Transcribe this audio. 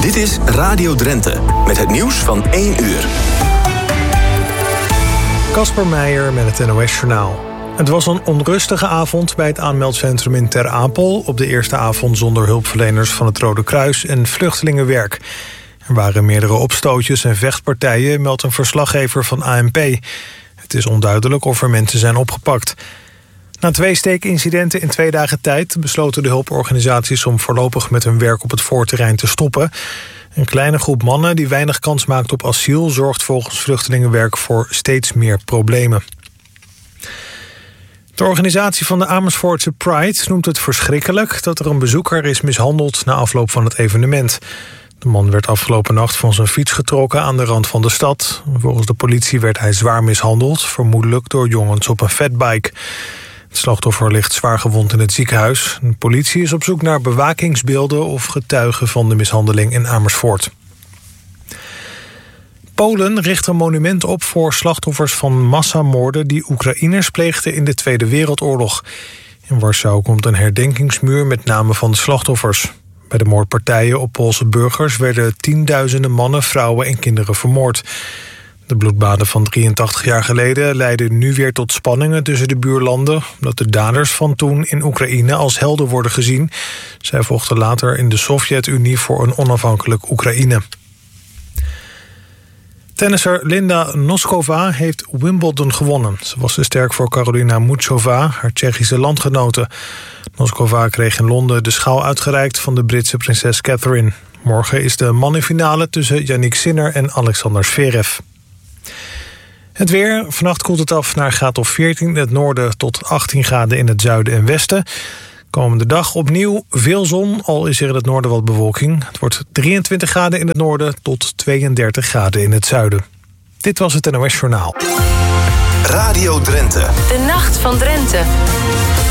Dit is Radio Drenthe, met het nieuws van 1 uur. Kasper Meijer met het NOS-journaal. Het was een onrustige avond bij het aanmeldcentrum in Ter Apel... op de eerste avond zonder hulpverleners van het Rode Kruis en Vluchtelingenwerk. Er waren meerdere opstootjes en vechtpartijen, meldt een verslaggever van ANP. Het is onduidelijk of er mensen zijn opgepakt. Na 2 steekincidenten in 2 dagen tijd besloten de hulporganisaties om voorlopig met hun werk op het voorterrein te stoppen. Een kleine groep mannen die weinig kans maakt op asiel zorgt volgens Vluchtelingenwerk voor steeds meer problemen. De organisatie van de Amersfoortse Pride noemt het verschrikkelijk dat er een bezoeker is mishandeld na afloop van het evenement. De man werd afgelopen nacht van zijn fiets getrokken aan de rand van de stad. Volgens de politie werd hij zwaar mishandeld, vermoedelijk door jongens op een fatbike. Het slachtoffer ligt zwaar gewond in het ziekenhuis. De politie is op zoek naar bewakingsbeelden of getuigen van de mishandeling in Amersfoort. Polen richt een monument op voor slachtoffers van massamoorden die Oekraïners pleegden in de Tweede Wereldoorlog. In Warschau komt een herdenkingsmuur met namen van de slachtoffers. Bij de moordpartijen op Poolse burgers werden tienduizenden mannen, vrouwen en kinderen vermoord. De bloedbaden van 83 jaar geleden leiden nu weer tot spanningen tussen de buurlanden, omdat de daders van toen in Oekraïne als helden worden gezien. Zij vochten later in de Sovjet-Unie voor een onafhankelijk Oekraïne. Tennisser Linda Noskova heeft Wimbledon gewonnen. Ze was te sterk voor Karolina Muchova, haar Tsjechische landgenote. Noskova kreeg in Londen de schaal uitgereikt van de Britse prinses Catherine. Morgen is de mannenfinale tussen Yannick Sinner en Alexander Zverev. Het weer. Vannacht koelt het af naar graad of 14 in het noorden tot 18 graden in het zuiden en westen. Komende dag opnieuw veel zon, al is er in het noorden wat bewolking. Het wordt 23 graden in het noorden tot 32 graden in het zuiden. Dit was het NOS Journaal. Radio Drenthe. De Nacht van Drenthe.